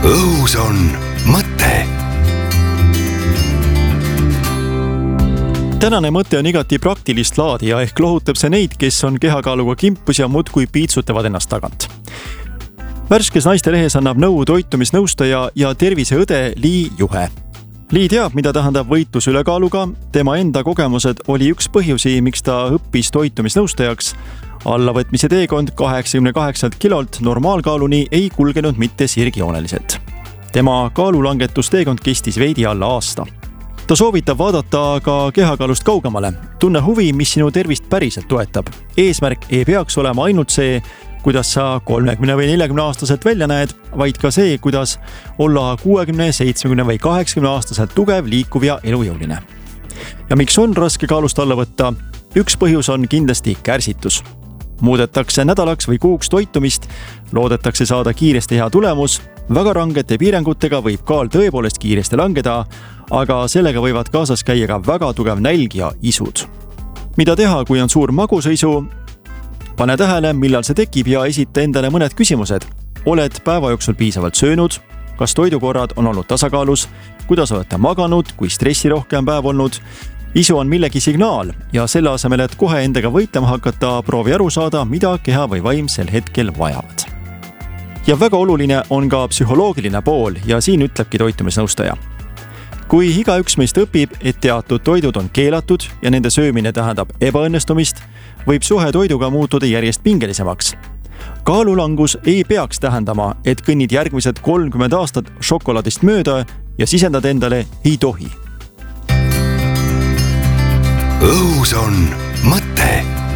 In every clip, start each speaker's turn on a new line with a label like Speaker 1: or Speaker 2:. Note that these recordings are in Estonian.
Speaker 1: õhus on mõte.
Speaker 2: Tänane mõte on igati praktilist laadi ja ehk lohutab see neid, kes on kehakaaluga kimpus ja muudkui piitsutavad ennast tagant. Värskes Naistelehes annab nõu toitumisnõustaja ja terviseõde Lii Juhe. Lii teab, mida tähendab võitlus ülekaaluga. Tema enda kogemused oli üks põhjusi, miks ta õppis toitumisnõustajaks. Allavõtmise teekond 88 kilolt normaalkaaluni ei kulgenud mitte sirgjooneliselt. Tema kaalulangetusteekond kestis veidi alla aasta. Ta soovitab vaadata ka kehakaalust kaugemale. Tunne huvi, mis sinu tervist päriselt toetab. Eesmärk ei peaks olema ainult see, kuidas sa 30 või 40 aastaselt välja näed, vaid ka see, kuidas olla 60, 70 või 80 aastaselt tugev, liikuv ja elujõuline. Ja miks on raske kaalust alla võtta? Üks põhjus on kindlasti kärsitus. Muudetakse nädalaks või kuuks toitumist, loodetakse saada kiiresti hea tulemus, väga rangete piirangutega võib kaal tõepoolest kiiresti langeda, aga sellega võivad kaasas käia ka väga tugev nälg ja isud. Mida teha, kui on suur magusõisu? Pane tähele, millal see tekib ja esita endale mõned küsimused. Oled päeva jooksul piisavalt söönud? Kas toidukorrad on olnud tasakaalus? Kuidas olete maganud? Kui stressirohke on päev olnud? Isu on millegi signaal ja selle asemel, et kohe endaga võitlema hakata, proovi aru saada, mida keha või vaim sel hetkel vajavad. Ja väga oluline on ka psühholoogiline pool ja siin ütlebki toitumisnõustaja. Kui igaüks meist õpib, et teatud toidud on keelatud ja nende söömine tähendab ebaõnnestumist, võib suhe toiduga muutuda järjest pingelisemaks. Kaalulangus ei peaks tähendama, et kõnnid järgmised 30 aastat šokolaadist mööda ja sisendad endale ei tohi.
Speaker 1: Õhus on mõte.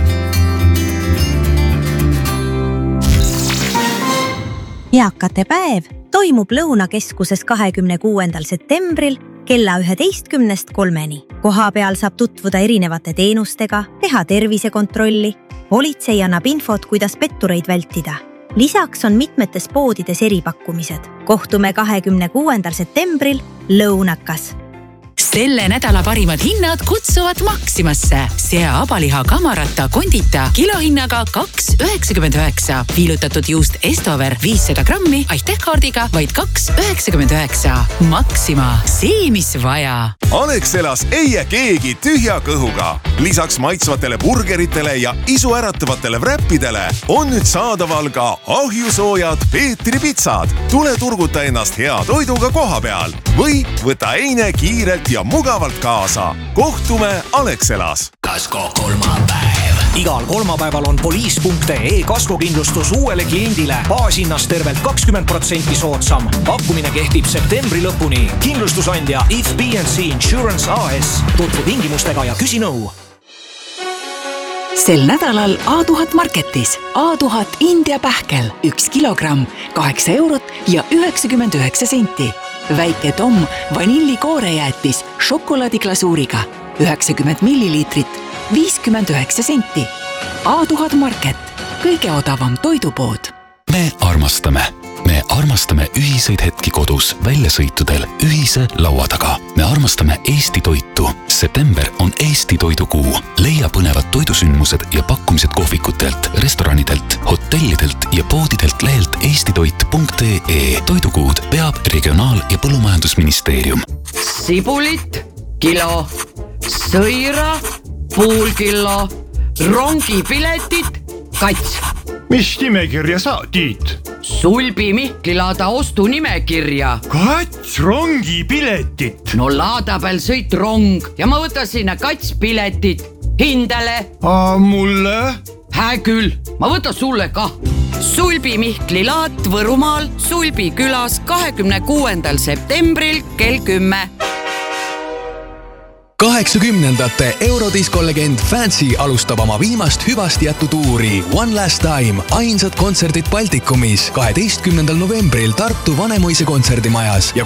Speaker 3: Eakate päev toimub Lõunakeskuses 26. septembril kella 11-3. Koha peal saab tutvuda erinevate teenustega, teha tervisekontrolli. Politsei annab infot, kuidas pettureid vältida. Lisaks on mitmetes poodides eripakkumised. Kohtume 26. septembril Lõunakas.
Speaker 4: Selle nädala parimad hinnad kutsuvad Maximasse. Sea abaliha kamarata kondita kilohinnaga 2,99. Viilutatud juust Estover 500 grammi aitähkaardiga vaid 2,99. Maxima, see mis vaja.
Speaker 5: Alexelas ei jää keegi tühja kõhuga. Lisaks maitsvatele burgeritele ja isuäratavatele wrappidele on nüüd saadaval ka ahjusoojad Peetri pitsad. Tule turguta ennast hea toiduga koha peal või võta eine kiirelt ja mugavalt kaasa. Kohtume Alexelas.
Speaker 6: Kasko kolmapäev. Igal kolmapäeval on poliis.ee kaskokindlustus uuele kliendile. Baashinnast tervelt 20% soodsam. Pakkumine kehtib septembri lõpuni. Kindlustusandja If B&C Insurance AS. Tutvu tingimustega ja küsi nõu.
Speaker 4: Sel nädalal A1000 Marketis. A1000 India pähkel 1 kilogramm, 8 eurot ja 99 senti. Väike Tom vanillikoorejäätis šokolaadiglasuuriga 90 milliliitrit, 59 senti. A1000 Market, kõige odavam toidupood.
Speaker 7: Me armastame ühiseid hetki kodus, väljasõitudel, ühise laua taga. Me armastame Eesti toitu. September on Eesti toidukuu. Leia põnevad toidusündmused ja pakkumised kohvikutelt, restoranidelt, hotellidelt ja poodidelt lehelt eestitoit.ee. Toidukuud peab Regionaal- ja Põllumajandusministeerium.
Speaker 8: Sibulit, kilo, sõira, pool kilo, rongipiletit, kats.
Speaker 9: Mis nimekirja sa, Tiit?
Speaker 8: Sulbi Mihklilada ostu nimekirja.
Speaker 9: Kats rongipiletit.
Speaker 8: No Laadapääl sõit rong ja ma võtan sinna katspiletit. Hindele.
Speaker 9: Mulle?
Speaker 8: Hää küll, ma võtan sulle ka. Sulbi Mihklilaat Võrumaal Sulbi külas 26. septembril kell 10.
Speaker 10: 80ndate Eurodisko-legend Fancy alustab oma viimast hüvasti jättu tuuri One Last Time. Ainsad kontserdid Baltikumis 12. novembril Tartu Vanemuise kontserdimajas ja